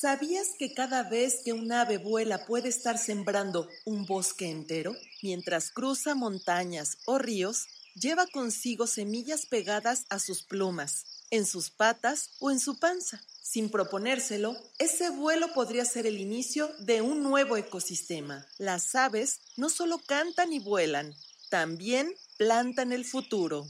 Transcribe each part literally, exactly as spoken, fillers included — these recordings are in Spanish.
¿Sabías que cada vez que un ave vuela puede estar sembrando un bosque entero? Mientras cruza montañas o ríos, lleva consigo semillas pegadas a sus plumas, en sus patas o en su panza. Sin proponérselo, ese vuelo podría ser el inicio de un nuevo ecosistema. Las aves no solo cantan y vuelan, también plantan el futuro.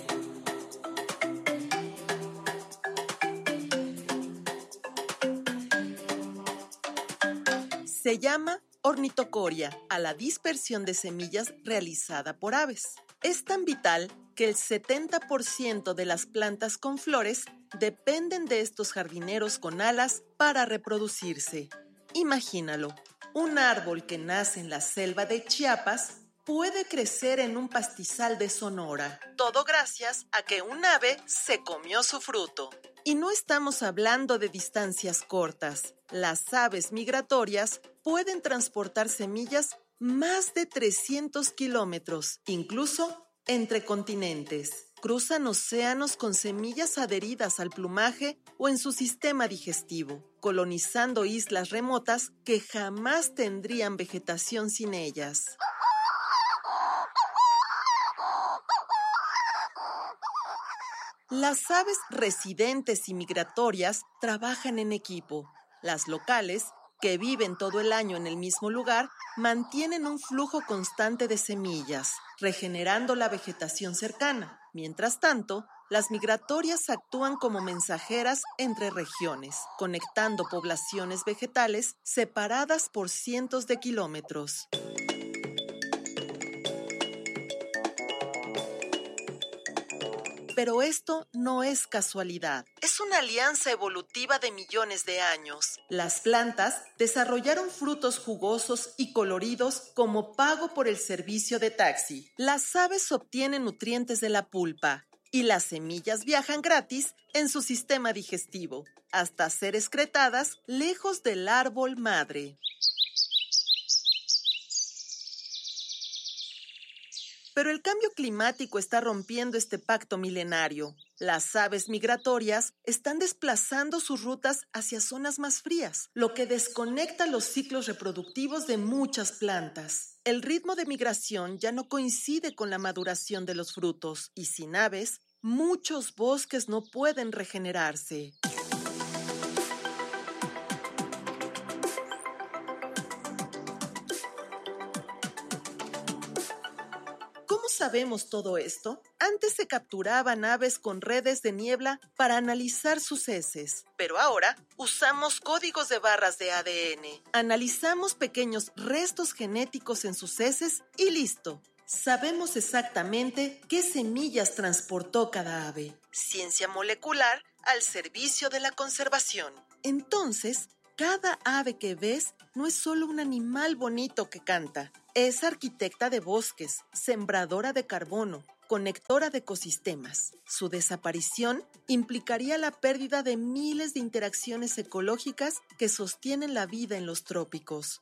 Se llama ornitocoria a la dispersión de semillas realizada por aves. Es tan vital que el setenta por ciento de las plantas con flores dependen de estos jardineros con alas para reproducirse. Imagínalo, un árbol que nace en la selva de Chiapas puede crecer en un pastizal de Sonora, todo gracias a que un ave se comió su fruto. Y no estamos hablando de distancias cortas. Las aves migratorias pueden transportar semillas más de trescientos kilómetros, incluso entre continentes. Cruzan océanos con semillas adheridas al plumaje o en su sistema digestivo, colonizando islas remotas que jamás tendrían vegetación sin ellas. Las aves residentes y migratorias trabajan en equipo. Las locales, que viven todo el año en el mismo lugar, mantienen un flujo constante de semillas, regenerando la vegetación cercana. Mientras tanto, las migratorias actúan como mensajeras entre regiones, conectando poblaciones vegetales separadas por cientos de kilómetros. Pero esto no es casualidad, es una alianza evolutiva de millones de años. Las plantas desarrollaron frutos jugosos y coloridos como pago por el servicio de taxi. Las aves obtienen nutrientes de la pulpa y las semillas viajan gratis en su sistema digestivo, hasta ser excretadas lejos del árbol madre. Pero el cambio climático está rompiendo este pacto milenario. Las aves migratorias están desplazando sus rutas hacia zonas más frías, lo que desconecta los ciclos reproductivos de muchas plantas. El ritmo de migración ya no coincide con la maduración de los frutos, y sin aves, muchos bosques no pueden regenerarse. ¿Cómo sabemos todo esto? Antes se capturaban aves con redes de niebla para analizar sus heces, pero ahora usamos códigos de barras de A D N. Analizamos pequeños restos genéticos en sus heces y listo. Sabemos exactamente qué semillas transportó cada ave. Ciencia molecular al servicio de la conservación. Entonces, cada ave que ves no es solo un animal bonito que canta. Es arquitecta de bosques, sembradora de carbono, conectora de ecosistemas. Su desaparición implicaría la pérdida de miles de interacciones ecológicas que sostienen la vida en los trópicos.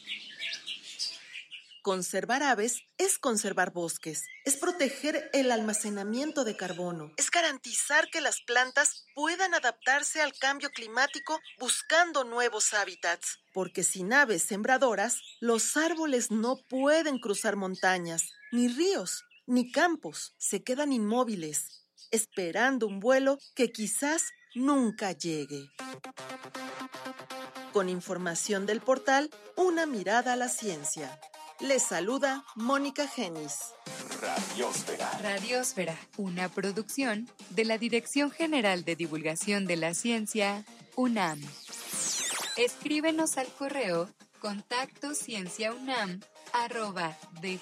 Conservar aves es conservar bosques, es proteger el almacenamiento de carbono, es garantizar que las plantas puedan adaptarse al cambio climático buscando nuevos hábitats. Porque sin aves sembradoras, los árboles no pueden cruzar montañas, ni ríos, ni campos. Se quedan inmóviles, esperando un vuelo que quizás nunca llegue. Con información del portal Una Mirada a la Ciencia. Les saluda Mónica Genis. Radiosfera. Radiosfera, una producción de la Dirección General de Divulgación de la Ciencia, UNAM. Escríbenos al correo contacto cienciaunam arroba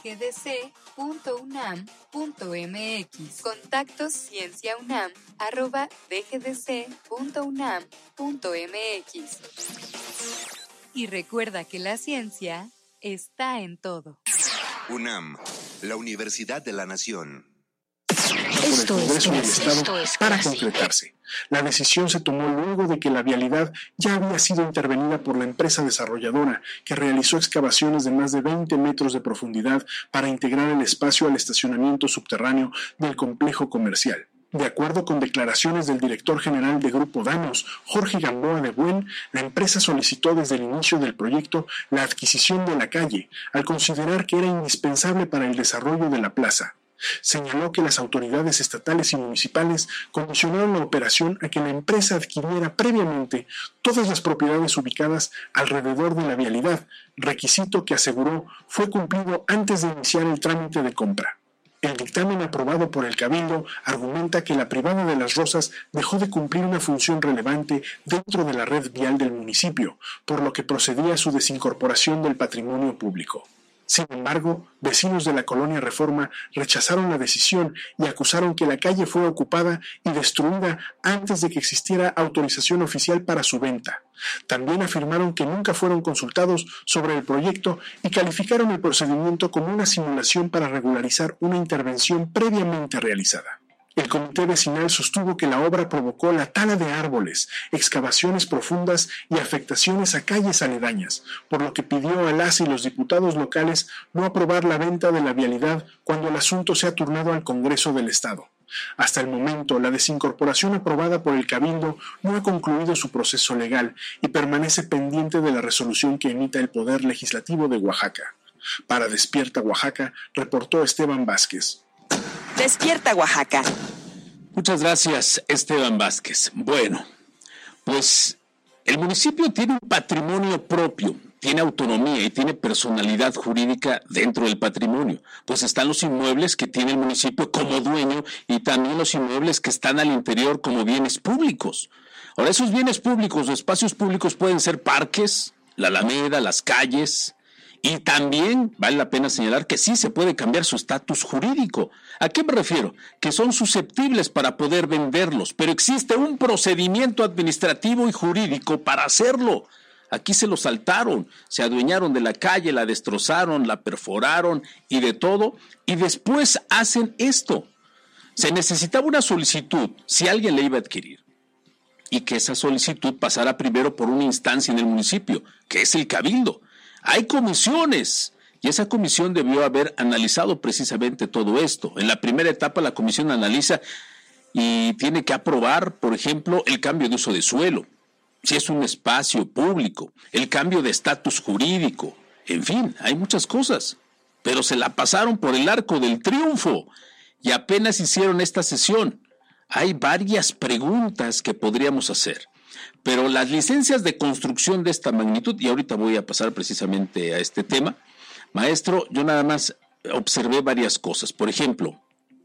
dgdc.unam.mx. Contacto cienciaunam arroba dgdc.unam.mx. Y recuerda que la ciencia está en todo. UNAM, la Universidad de la Nación. Esto es Congreso del Estado para concretarse. La decisión se tomó luego de que la vialidad ya había sido intervenida por la empresa desarrolladora, que realizó excavaciones de más de veinte metros de profundidad para integrar el espacio al estacionamiento subterráneo del complejo comercial. De acuerdo con declaraciones del director general de Grupo Danos, Jorge Gamboa de Buen, la empresa solicitó desde el inicio del proyecto la adquisición de la calle, al considerar que era indispensable para el desarrollo de la plaza. Señaló que las autoridades estatales y municipales condicionaron la operación a que la empresa adquiriera previamente todas las propiedades ubicadas alrededor de la vialidad, requisito que aseguró fue cumplido antes de iniciar el trámite de compra. El dictamen aprobado por el Cabildo argumenta que la privada de Las Rosas dejó de cumplir una función relevante dentro de la red vial del municipio, por lo que procedía a su desincorporación del patrimonio público. Sin embargo, vecinos de la colonia Reforma rechazaron la decisión y acusaron que la calle fue ocupada y destruida antes de que existiera autorización oficial para su venta. También afirmaron que nunca fueron consultados sobre el proyecto y calificaron el procedimiento como una simulación para regularizar una intervención previamente realizada. El comité vecinal sostuvo que la obra provocó la tala de árboles, excavaciones profundas y afectaciones a calles aledañas, por lo que pidió a las y los diputados locales no aprobar la venta de la vialidad cuando el asunto sea turnado al Congreso del Estado. Hasta el momento, la desincorporación aprobada por el Cabildo no ha concluido su proceso legal y permanece pendiente de la resolución que emita el Poder Legislativo de Oaxaca. Para Despierta Oaxaca, reportó Esteban Vázquez. Despierta Oaxaca. Muchas gracias, Esteban Vázquez. Bueno, pues el municipio tiene un patrimonio propio, tiene autonomía y tiene personalidad jurídica dentro del patrimonio. Pues están los inmuebles que tiene el municipio como dueño y también los inmuebles que están al interior como bienes públicos. Ahora, esos bienes públicos o espacios públicos pueden ser parques, la alameda, las calles. Y también vale la pena señalar que sí se puede cambiar su estatus jurídico. ¿A qué me refiero? Que son susceptibles para poder venderlos, pero existe un procedimiento administrativo y jurídico para hacerlo. Aquí se lo saltaron, se adueñaron de la calle, la destrozaron, la perforaron y de todo, y después hacen esto. Se necesitaba una solicitud, si alguien le iba a adquirir, y que esa solicitud pasara primero por una instancia en el municipio, que es el Cabildo. Hay comisiones y esa comisión debió haber analizado precisamente todo esto. En la primera etapa la comisión analiza y tiene que aprobar, por ejemplo, el cambio de uso de suelo, si es un espacio público, el cambio de estatus jurídico, en fin, hay muchas cosas. Pero se la pasaron por el arco del triunfo y apenas hicieron esta sesión. Hay varias preguntas que podríamos hacer. Pero las licencias de construcción de esta magnitud, y ahorita voy a pasar precisamente a este tema, maestro, yo nada más observé varias cosas. Por ejemplo,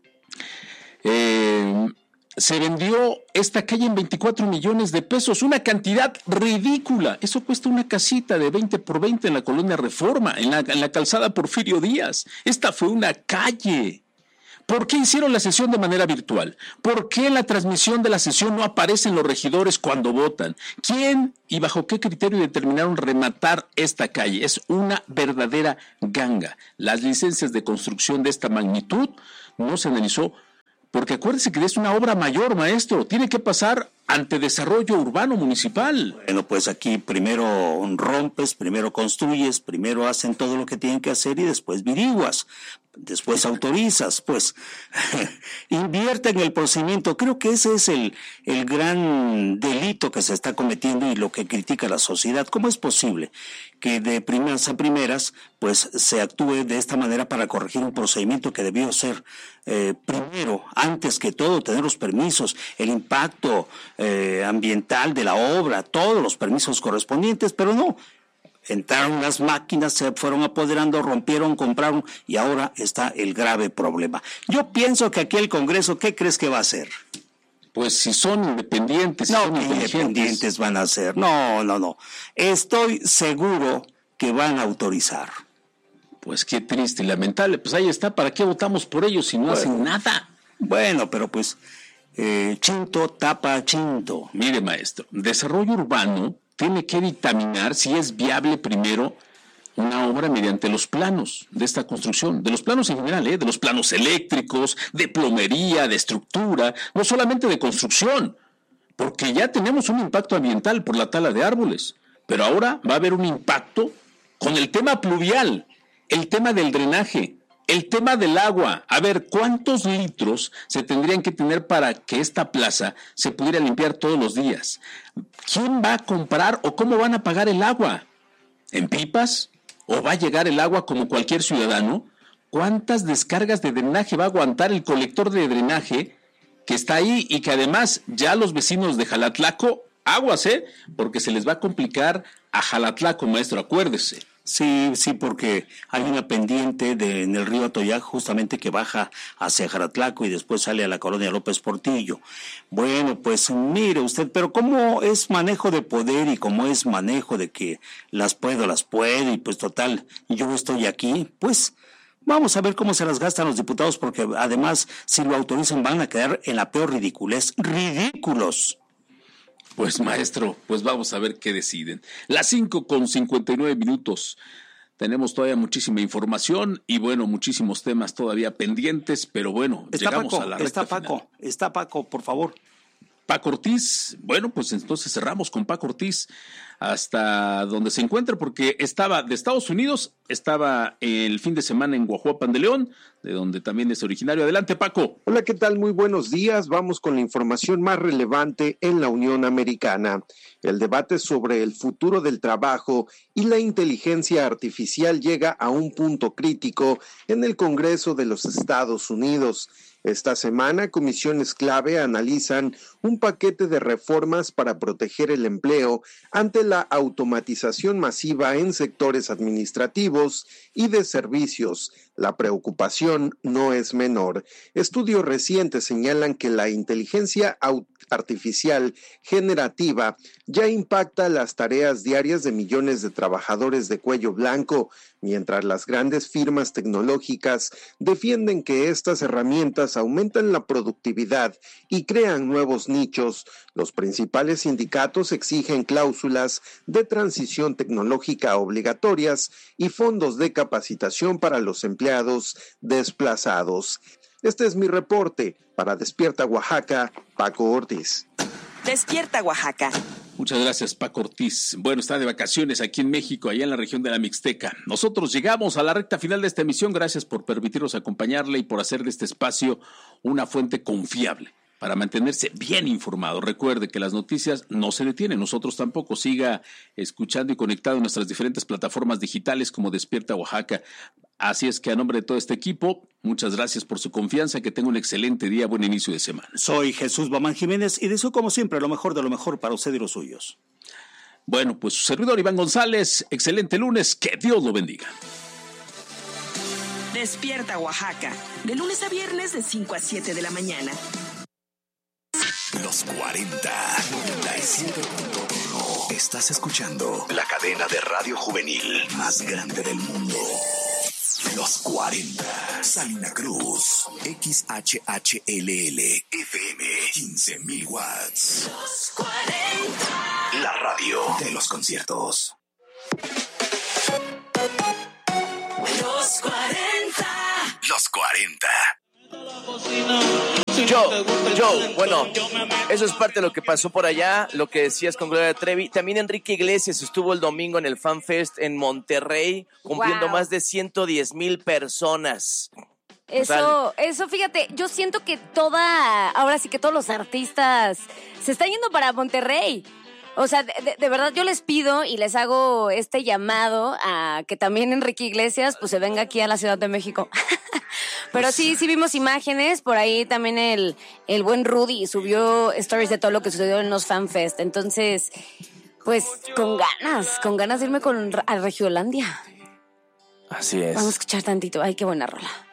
eh, se vendió esta calle en veinticuatro millones de pesos, una cantidad ridícula. Eso cuesta una casita de veinte por veinte en la colonia Reforma, en la, en la calzada Porfirio Díaz. Esta fue una calle. ¿Por qué hicieron la sesión de manera virtual? ¿Por qué en la transmisión de la sesión no aparecen los regidores cuando votan? ¿Quién y bajo qué criterio determinaron rematar esta calle? Es una verdadera ganga. Las licencias de construcción de esta magnitud no se analizó, porque acuérdense que es una obra mayor, maestro. Tiene que pasar ante desarrollo urbano municipal. Bueno, pues aquí primero rompes, primero construyes, primero hacen todo lo que tienen que hacer y después viriguas. Después autorizas, pues invierte en el procedimiento. Creo que ese es el, el gran delito que se está cometiendo y lo que critica la sociedad. ¿Cómo es posible que de primeras a primeras pues se actúe de esta manera para corregir un procedimiento que debió ser eh, primero, antes que todo, tener los permisos, el impacto eh, ambiental de la obra, todos los permisos correspondientes, pero no? Entraron las máquinas, se fueron apoderando, rompieron, compraron y ahora está el grave problema. Yo pienso que aquí el Congreso, ¿qué crees que va a hacer? Pues si son independientes, si no, son ¿qué independientes van a hacer? No, no, no. Estoy seguro que van a autorizar. Pues qué triste y lamentable. Pues ahí está, ¿para qué votamos por ellos si no bueno, hacen nada? Bueno, pero pues eh, chinto tapa chinto. Mire, maestro, desarrollo urbano tiene que dictaminar si es viable primero una obra mediante los planos de esta construcción, de los planos en general, ¿eh? de los planos eléctricos, de plomería, de estructura, no solamente de construcción, porque ya tenemos un impacto ambiental por la tala de árboles, pero ahora va a haber un impacto con el tema pluvial, el tema del drenaje, el tema del agua. A ver, ¿cuántos litros se tendrían que tener para que esta plaza se pudiera limpiar todos los días? ¿Quién va a comprar o cómo van a pagar el agua? ¿En pipas? ¿O va a llegar el agua como cualquier ciudadano? ¿Cuántas descargas de drenaje va a aguantar el colector de drenaje que está ahí y que además ya los vecinos de Jalatlaco, aguas, ¿eh? Porque se les va a complicar a Jalatlaco, maestro, acuérdese. Sí, sí, porque hay una pendiente de, en el río Atoyac justamente que baja hacia Jaratlaco y después sale a la colonia López Portillo. Bueno, pues mire usted, pero como es manejo de poder y como es manejo de que las puedo, las puedo y pues total, yo estoy aquí, pues vamos a ver cómo se las gastan los diputados porque además si lo autorizan van a quedar en la peor ridiculez, ridículos. Pues maestro, pues vamos a ver qué deciden. Las cinco con cincuenta y nueve minutos. Tenemos todavía muchísima información y bueno, muchísimos temas todavía pendientes, pero bueno, está llegamos Paco, a la recta está Paco, final. Está Paco, por favor. Paco Ortiz, bueno, pues entonces cerramos con Paco Ortiz hasta donde se encuentra, porque estaba de Estados Unidos, estaba el fin de semana en Guajuapan de León, de donde también es originario. Adelante, Paco. Hola, ¿qué tal? Muy buenos días. Vamos con la información más relevante en la Unión Americana. El debate sobre el futuro del trabajo y la inteligencia artificial llega a un punto crítico en el Congreso de los Estados Unidos. Esta semana, comisiones clave analizan un paquete de reformas para proteger el empleo ante la automatización masiva en sectores administrativos y de servicios. La preocupación no es menor. Estudios recientes señalan que la inteligencia artificial generativa ya impacta las tareas diarias de millones de trabajadores de cuello blanco, mientras las grandes firmas tecnológicas defienden que estas herramientas aumentan la productividad y crean nuevos nichos. Los principales sindicatos exigen cláusulas de transición tecnológica obligatorias y fondos de capacitación para los empleados desplazados. Este es mi reporte. Para Despierta Oaxaca, Paco Ortiz. Despierta Oaxaca. Muchas gracias, Paco Ortiz. Bueno, está de vacaciones aquí en México, allá en la región de la Mixteca. Nosotros llegamos a la recta final de esta emisión. Gracias por permitirnos acompañarle y por hacer de este espacio una fuente confiable para mantenerse bien informado. Recuerde que las noticias no se detienen, nosotros tampoco. Siga escuchando y conectado en nuestras diferentes plataformas digitales como Despierta Oaxaca. Así es que a nombre de todo este equipo, muchas gracias por su confianza, que tenga un excelente día, buen inicio de semana. Soy Jesús Bamán Jiménez y deseo como siempre lo mejor de lo mejor para usted y los suyos. Bueno, pues su servidor Iván González, excelente lunes, que Dios lo bendiga. Despierta Oaxaca, de lunes a viernes de cinco a siete de la mañana. Los cuarenta, noventa y siete punto uno. Estás escuchando la cadena de radio juvenil más grande del mundo. Los cuarenta. Salina Cruz. X H H L L. F M. quince mil watts. Los cuarenta. La radio de los conciertos. Los cuarenta. Los cuarenta. Yo, yo, bueno, eso es parte de lo que pasó por allá, lo que decías con Gloria Trevi. También Enrique Iglesias estuvo el domingo en el Fan Fest en Monterrey, cumpliendo wow. más de ciento diez mil personas. Eso, eso, fíjate, yo siento que toda, ahora sí que todos los artistas se están yendo para Monterrey. O sea, de, de, de verdad yo les pido y les hago este llamado a que también Enrique Iglesias pues se venga aquí a la Ciudad de México. Pero sí, sí vimos imágenes, por ahí también el, el buen Rudy subió stories de todo lo que sucedió en los Fan Fest. Entonces, pues con ganas, con ganas de irme con, a Regiolandia. Así es. Vamos a escuchar tantito, ay, qué buena rola.